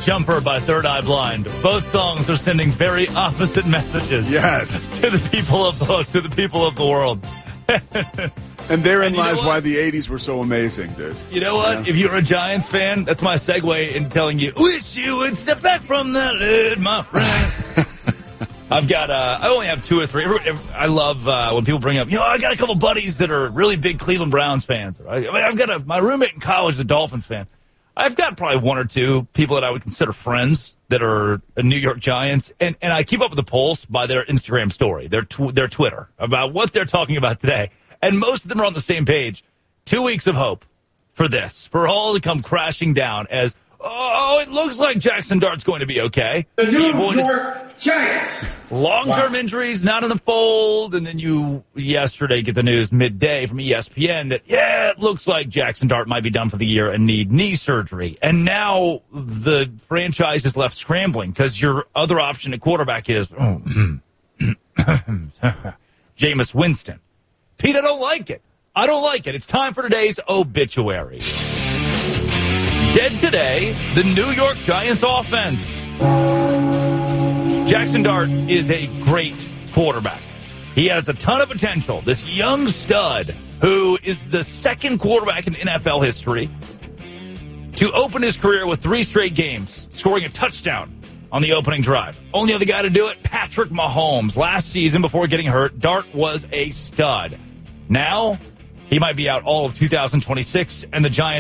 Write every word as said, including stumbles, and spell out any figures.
Jumper by Third Eye Blind. Both songs are sending very opposite messages. Yes. To the people of the, to the people of the world. And therein And you lies know why what? the eighties were so amazing, dude. You know what? Yeah. If you're a Giants fan, that's my segue in telling you, wish you would step back from the lid, my friend. I've got, uh, I only have two or three. I love uh, when people bring up, you know, I got a couple buddies that are really big Cleveland Browns fans. I mean, I've got a, my roommate in college is a Dolphins fan. I've got probably one or two people that I would consider friends that are New York Giants, and, and I keep up with the pulse by their Instagram story, their tw- their Twitter, about what they're talking about today. And most of them are on the same page. Two weeks of hope for this, for all to come crashing down as, oh, it looks like Jackson Dart's going to be okay. The New Avoided York Giants. long-term Wow. injuries, not in the fold. And then you yesterday get the news midday from E S P N that, yeah, it looks like Jackson Dart might be done for the year and need knee surgery. And now the franchise is left scrambling because your other option at quarterback is oh, Jameis Winston. Pete, I don't like it. I don't like it. It's time for today's obituary. Dead today, the New York Giants offense. Jackson Dart is a great quarterback. He has a ton of potential. This young stud who is the second quarterback in N F L history to open his career with three straight games, scoring a touchdown on the opening drive. Only other guy to do it, Patrick Mahomes. Last season, before getting hurt, Dart was a stud. Now, he might be out all of two thousand twenty-six, and the Giants